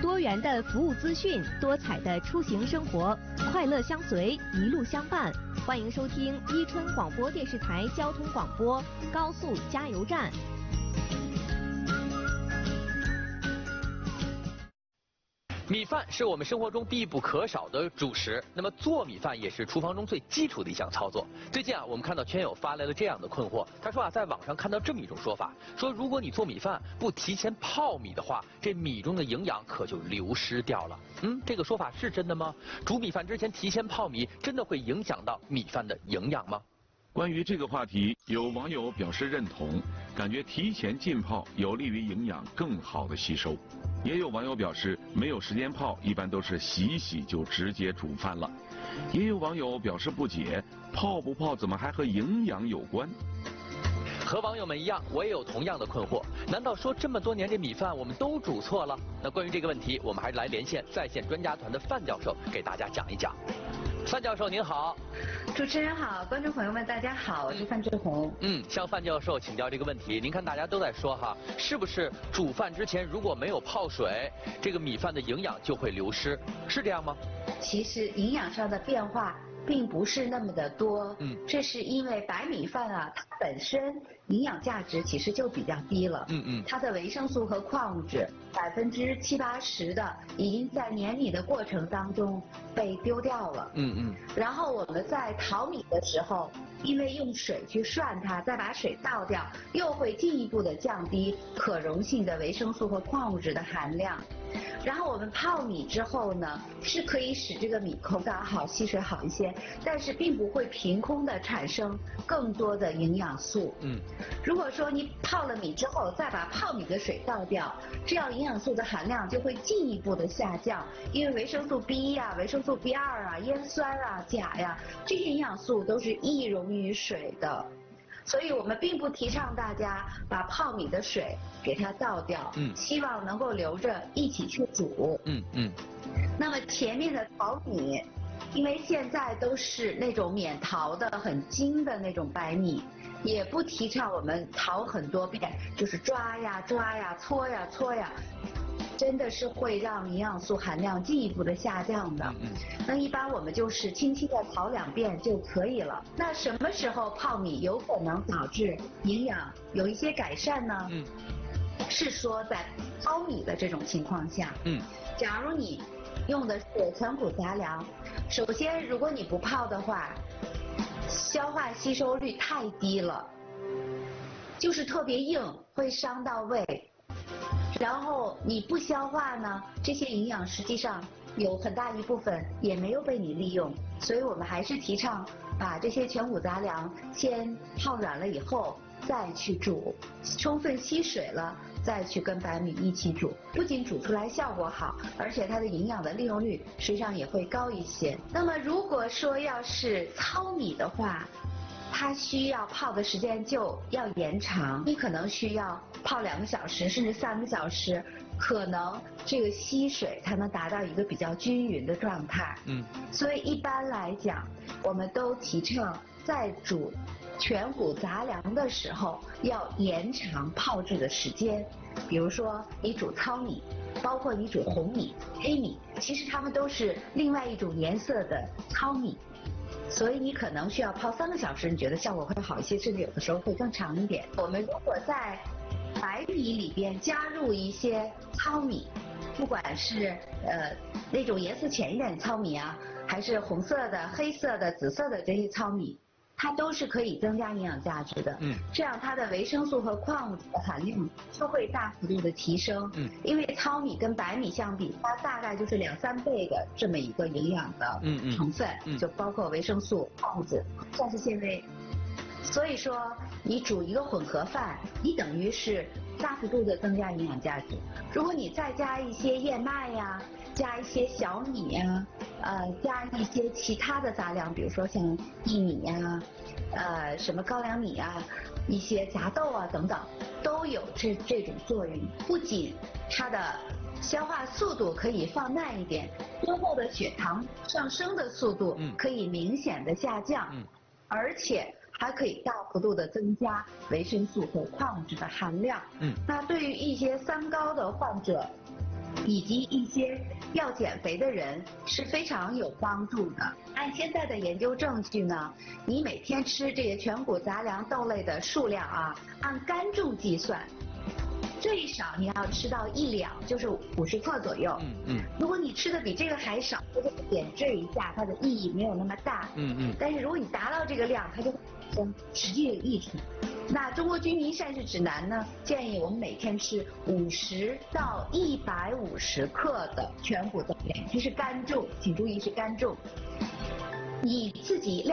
多元的服务资讯，多彩的出行生活，快乐相随，一路相伴。欢迎收听伊春广播电视台交通广播高速加油站。 米饭是我们生活中必不可少的主食，那么做米饭也是厨房中最基础的一项操作。最近我们看到圈友发来了这样的困惑，他说在网上看到这么一种说法，说如果你做米饭不提前泡米的话，这米中的营养可就流失掉了。这个说法是真的吗？煮米饭之前提前泡米，真的会影响到米饭的营养吗？ 关于这个话题，有网友表示认同，感觉提前浸泡有利于营养更好的吸收。也有网友表示，没有时间泡，一般都是洗一洗就直接煮饭了。也有网友表示不解，泡不泡怎么还和营养有关？ 和网友们一样，我也有同样的困惑。难道说这么多年这米饭我们都煮错了？那关于这个问题，我们还是来连线在线专家团的范教授给大家讲一讲。范教授您好。 主持人好，观众朋友们大家好，我是范志红。 向范教授请教这个问题，您看大家都在说是不是煮饭之前如果没有泡水，这个米饭的营养就会流失，是这样吗？ 其实营养上的变化并不是那么的多，这是因为白米饭它本身营养价值其实就比较低了，它的维生素和矿物质70%-80%的已经在碾米的过程当中被丢掉了，然后我们在淘米的时候，因为用水去涮它，再把水倒掉，又会进一步的降低可溶性的维生素和矿物质的含量。然后我们泡米之后呢，是可以使这个米口感好、吸水好一些，但是并不会凭空的产生更多的营养素。如果说你泡了米之后，再把泡米的水倒掉，这样营养素的含量就会进一步的下降，因为维生素 B1 维生素 B2 烟酸钾这些营养素都是易溶于水的。所以我们并不提倡大家把泡米的水给它倒掉，希望能够留着一起去煮。那么前面的淘米，因为现在都是那种免淘的很精的那种白米，也不提倡我们淘很多遍，就是抓呀、搓呀，真的是会让营养素含量进一步的下降的。那一般我们就是轻轻的淘2遍就可以了。那什么时候泡米有可能导致营养有一些改善呢？是说在淘米的这种情况下，假如你用的是全谷杂粮，首先如果你不泡的话，消化吸收率太低了，就是特别硬，会伤到胃。然后你不消化呢，这些营养实际上有很大一部分也没有被你利用，所以我们还是提倡把这些全谷杂粮先泡软了以后再去煮，充分吸水了再去跟白米一起煮，不仅煮出来效果好，而且它的营养的利用率实际上也会高一些。那么如果说要是糙米的话，它需要泡的时间就要延长，你可能需要泡2个小时甚至3个小时，可能这个吸水才能达到一个比较均匀的状态。所以一般来讲，我们都提倡在煮全谷杂粮的时候要延长泡制的时间。比如说你煮糙米，包括你煮红米、黑米，其实它们都是另外一种颜色的糙米。所以你可能需要泡3个小时，你觉得效果会好一些，甚至有的时候会更长一点。我们如果在白米里边加入一些糙米，不管是那种颜色浅一点的糙米还是红色的、黑色的、紫色的这些糙米，它都是可以增加营养价值的。这样它的维生素和矿物质的含量就会大幅度的提升。因为糙米跟白米相比，它大概就是2-3倍的这么一个营养的成分，就包括维生素、矿物质、膳食纤维。所以说你煮一个混合饭，你等于是大幅度的增加营养价值。如果你再加一些燕麦加一些小米加一些其他的杂粮，比如说像薏米什么高粱米一些杂豆等等，都有这种作用。不仅它的消化速度可以放慢一点，之后的血糖上升的速度可以明显的下降，而且还可以大幅度的增加维生素和矿物质的含量。那对于一些3高的患者， 以及一些要减肥的人是非常有帮助的。按现在的研究证据呢，你每天吃这些全谷杂粮豆类的数量啊，按干重计算，最少你要吃到1两，就是50克左右。如果你吃的比这个还少，它就会点缀一下，它的意义没有那么大。但是如果你达到这个量，它就会产生实际的益处。那中国居民膳食指南呢，建议我们每天吃50到150克的全谷豆类，这是干重，请注意是干重。你自己